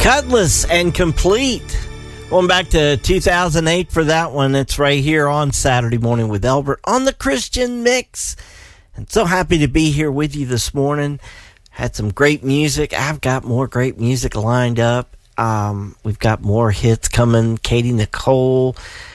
Cutlass and Complete. Going back to 2008 for that one. It's right here on Saturday Morning with Albert on the Christian Mix. And so happy to be here with you this morning. Had some great music. I've got more great music lined up. We've got more hits coming. Katie Nicole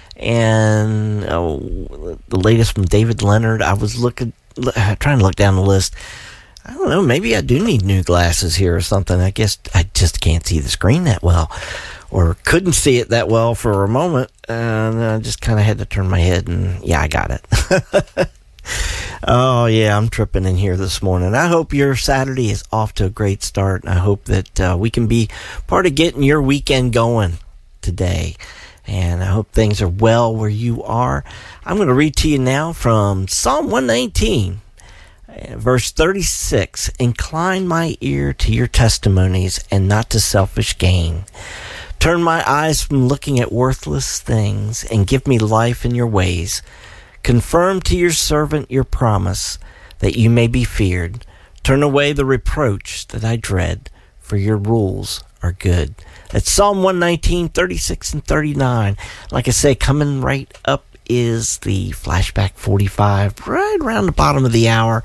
and the latest from David Leonard. I was trying to look down the list. I don't know, maybe I do need new glasses here or something. I guess I just can't see the screen that well, or couldn't see it that well for a moment, and I just kind of had to turn my head, and yeah, I got it. Oh, yeah, I'm tripping in here this morning. I hope your Saturday is off to a great start, and I hope that we can be part of getting your weekend going today, and I hope things are well where you are. I'm going to read to you now from Psalm 119. Verse 36, incline my ear to your testimonies and not to selfish gain. Turn my eyes from looking at worthless things and give me life in your ways. Confirm to your servant your promise that you may be feared. Turn away the reproach that I dread, for your rules are good. That's Psalm 119, 36 and 39. Like I say, coming right up is the Flashback 45, right around the bottom of the hour.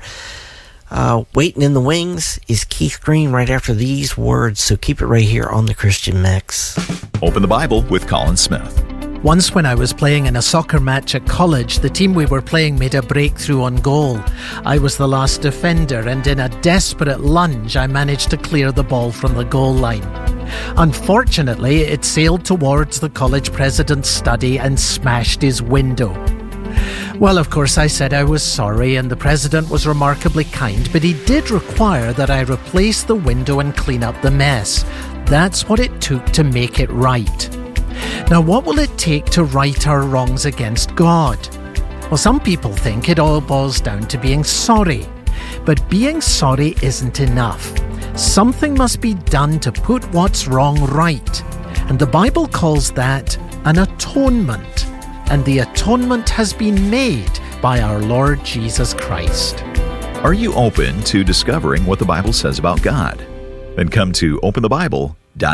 Waiting in the wings is Keith Green right after these words, so keep it right here on the Christian Mix. Open the Bible with Colin Smith. Once when I was playing in a soccer match at college, the team we were playing made a breakthrough on goal. I was the last defender, and in a desperate lunge, I managed to clear the ball from the goal line. Unfortunately, it sailed towards the college president's study and smashed his window. Well, of course, I said I was sorry, and the president was remarkably kind, but he did require that I replace the window and clean up the mess. That's what it took to make it right. Now, what will it take to right our wrongs against God? Well, some people think it all boils down to being sorry. But being sorry isn't enough. Something must be done to put what's wrong right. And the Bible calls that an atonement. And the atonement has been made by our Lord Jesus Christ. Are you open to discovering what the Bible says about God? Then come to openthebible.org.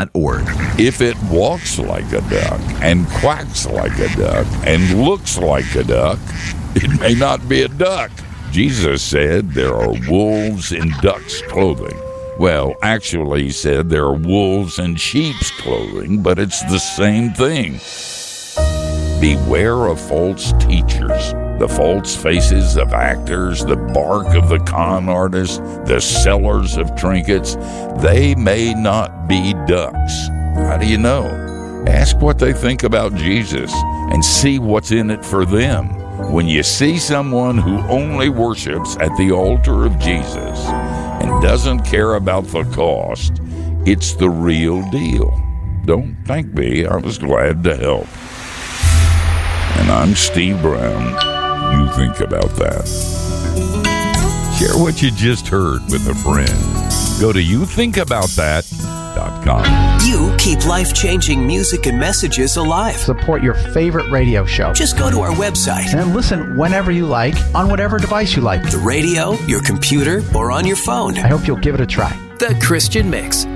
If it walks like a duck and quacks like a duck and looks like a duck, it may not be a duck. Jesus said there are wolves in ducks' clothing. Well, actually, he said there are wolves in sheep's clothing, but it's the same thing. Beware of false teachers, the false faces of actors, the bark of the con artists, the sellers of trinkets. They may not be ducks. How do you know? Ask what they think about Jesus and see what's in it for them. When you see someone who only worships at the altar of Jesus and doesn't care about the cost, it's the real deal. Don't thank me. I was glad to help. And I'm Steve Brown. You think about that. Share what you just heard with a friend. Go to youthinkaboutthat.com. You keep life-changing music and messages alive. Support your favorite radio show. Just go to our website. And listen whenever you like, on whatever device you like. The radio, your computer, or on your phone. I hope you'll give it a try. The Christian Mix